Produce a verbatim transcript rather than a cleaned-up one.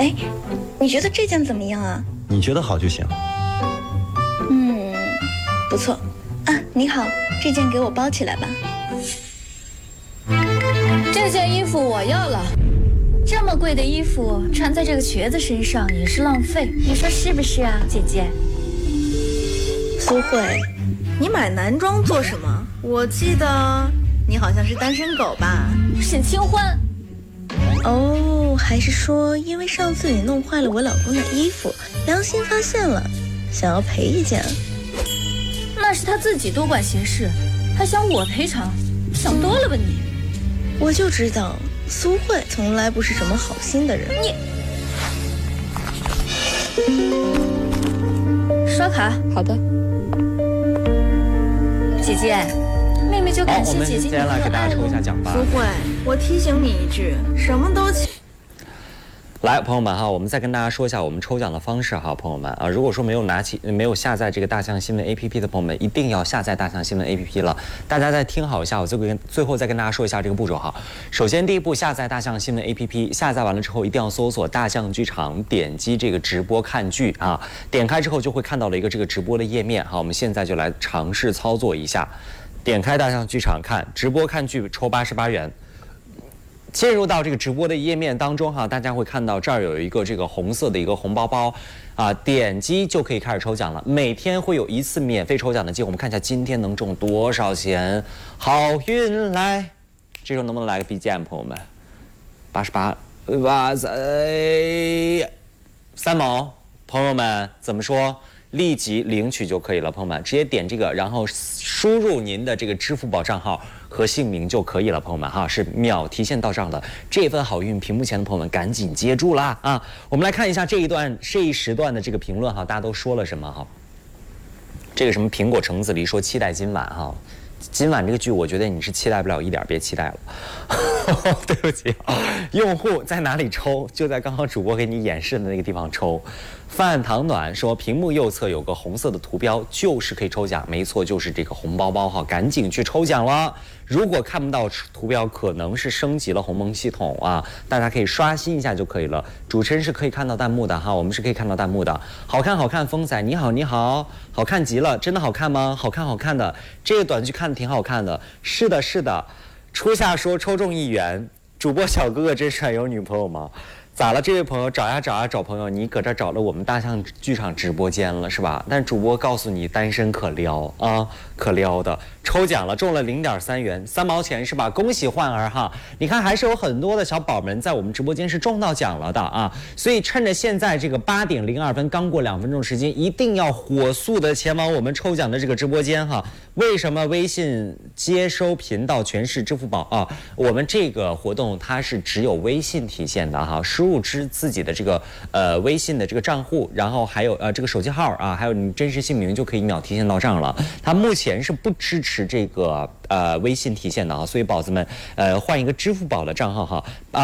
哎，你觉得这件怎么样啊？ 你觉得好就行。 嗯，不错。啊，你好，这件给我包起来吧。 这件衣服我要了。这么贵的衣服穿在这个瘸子身上也是浪费，你说是不是啊，姐姐？ 苏慧，你买男装做什么？我记得你好像是单身狗吧？ 沈清欢。 哦，还是说因为上次你弄坏了我老公的衣服，良心发现了，想要赔一件？ 那是他自己多管闲事，还想我赔偿？想多了吧你？ 我就知道苏慧从来不是什么好心的人。 你刷卡。 好的。 姐姐，妹妹就感谢姐姐你接下来给大家抽一下奖吧。 苏慧，我提醒你一句，什么都起。 来，朋友们哈，我们再跟大家说一下我们抽奖的方式哈，朋友们啊，如果说没有拿起、没有下载这个大象新闻 A P P 的朋友们，一定要下载大象新闻 A P P 了。大家再听好一下，我最后跟最后再跟大家说一下这个步骤哈。首先，第一步，下载大象新闻 A P P， 下载完了之后，一定要搜索大象剧场，点击这个直播看剧啊，点开之后就会看到了一个这个直播的页面哈。我们现在就来尝试操作一下，点开大象剧场看直播看剧，抽八十八元。进入到这个直播的页面当中哈，大家会看到这儿有一个这个红色的一个红包包，啊，点击就可以开始抽奖了。每天会有一次免费抽奖的机会，我们看一下今天能中多少钱。好运来，这时候能不能来个 B G M， 朋友们？八十八，哇塞，三毛，朋友们怎么说？立即领取就可以了，朋友们，直接点这个，然后输入您的这个支付宝账号和姓名就可以了，朋友们哈，是秒提现到账的。这份好运，屏幕前的朋友们赶紧接住啦啊！我们来看一下这一段这一时段的这个评论哈，大家都说了什么哈？这个什么苹果橙子梨说期待今晚哈。今晚这个剧，我觉得你是期待不了一点，别期待了。对不起，用户在哪里抽？就在刚刚主播给你演示的那个地方抽。饭堂暖说，屏幕右侧有个红色的图标，就是可以抽奖，没错，就是这个红包包哈，赶紧去抽奖了。如果看不到图标，可能是升级了鸿蒙系统啊，大家可以刷新一下就可以了。主持人是可以看到弹幕的哈，我们是可以看到弹幕的。好看好看，风仔你好你好，好看极了，真的好看吗？好看好看的，这个短剧看的挺好看的。是的是的，初夏说抽中一元，主播小哥哥真帅，有女朋友吗？咋了，这位朋友找呀找呀找朋友，你搁这找了我们大象剧场直播间了是吧？但主播告诉你单身可撩啊，可撩的。抽奖了，中了零点三元，三毛钱是吧？恭喜焕儿哈！你看还是有很多的小宝们在我们直播间是中到奖了的啊！所以趁着现在这个八点零二分，刚过两分钟时间，一定要火速的前往我们抽奖的这个直播间哈！为什么微信接收频道全是支付宝啊？我们这个活动它是只有微信体现的哈，输入之自己的这个呃微信的这个账户，然后还有呃这个手机号啊，还有你真实姓名就可以秒提现到账了。它目前是不支持这个呃微信提现的啊，所以宝子们呃换一个支付宝的账号哈啊。